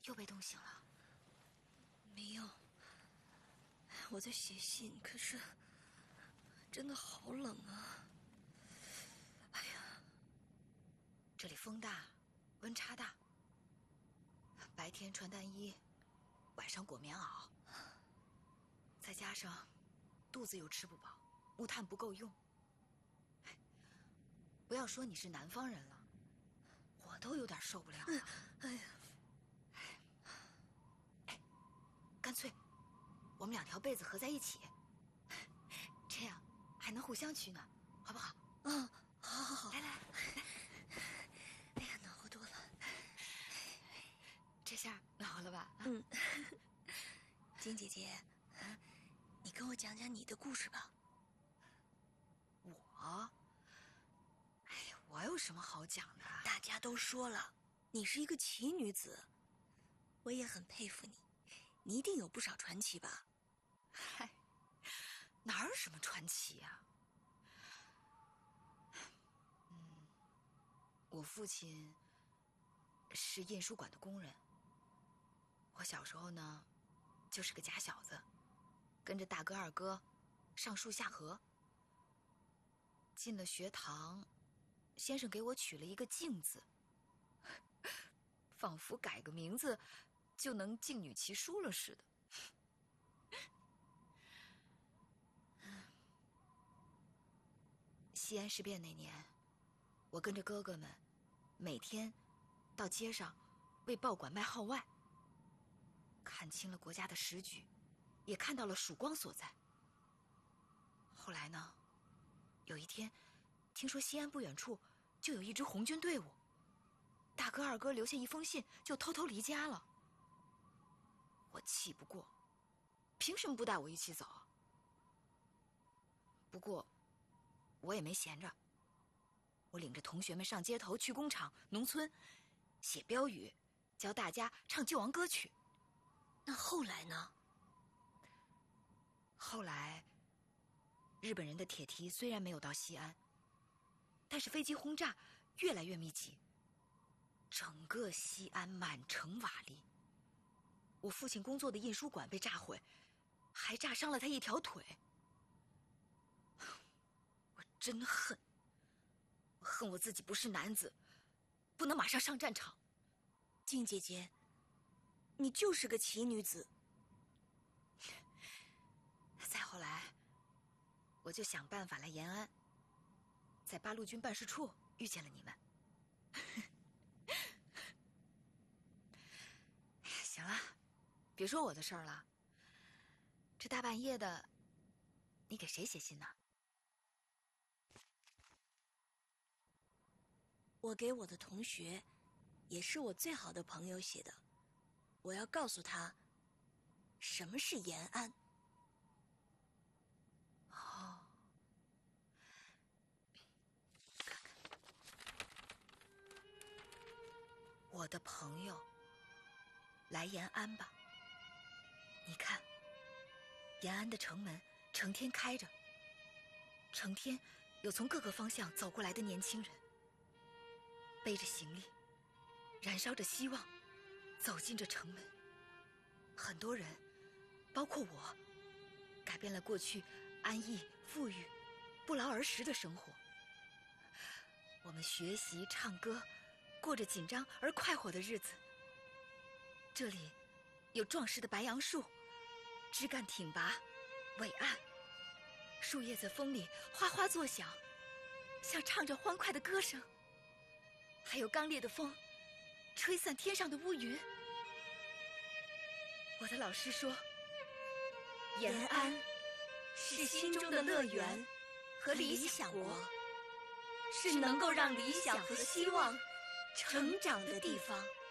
又被冻醒了？ 没有，我在写信，可是真的好冷啊！哎呀， 这里风大，温差大，白天穿单衣，晚上裹棉袄，再加上肚子又吃不饱，木炭不够用。不要说你是南方人了，我都有点受不了了。 哎呀， 干脆我们2条被子合在一起，这样还能互相取暖，好不好？ 啊，好好好， 来， 哎呀，暖和多了。 这下暖和了吧？ 嗯，金姐姐，你跟我讲讲你的故事吧。 我有什么好讲的？ 大家都说了，你是一个奇女子，我也很佩服你，你一定有不少传奇吧？ 嗨，哪有什么传奇呀？我父亲是印书馆的工人。我小时候呢，就是个假小子，跟着大哥二哥上树下河。进了学堂，先生给我取了一个静字，仿佛改个名字就能静女其书了似的。西安事变那年，我跟着哥哥们每天到街上为报馆卖号外，看清了国家的时局，也看到了曙光所在。后来呢，有一天听说西安不远处就有一支红军队伍，大哥二哥留下一封信就偷偷离家了。我气不过，凭什么不带我一起走？不过我也没闲着，我领着同学们上街头，去工厂、农村写标语，教大家唱救亡歌曲。 那后来呢？ 后来日本人的铁蹄虽然没有到西安，但是飞机轰炸越来越密集，整个西安满城瓦砾。我父亲工作的印书馆被炸毁，还炸伤了他一条腿。我真恨，我恨我自己不是男子，不能马上上战场。 静姐姐，你就是个奇女子。 再后来，我就想办法来延安，在八路军办事处遇见了你们。行了，别说我的事儿了。这大半夜的，你给谁写信呢？ 我给我的同学，也是我最好的朋友写的。我要告诉他，什么是延安。 哦，看看，我的朋友，来延安吧。你看，延安的城门成天开着，成天有从各个方向走过来的年轻人，背着行李，燃烧着希望，走进这城门。很多人，包括我，改变了过去安逸、富裕、不劳而食的生活。我们学习、唱歌，过着紧张而快活的日子。这里有壮实的白杨树，枝干挺拔，伟岸，树叶在风里哗哗作响，像唱着欢快的歌声。还有刚烈的风，吹散天上的乌云。我的老师说， 延安是心中的乐园和理想国，是能够让理想和希望成长的地方。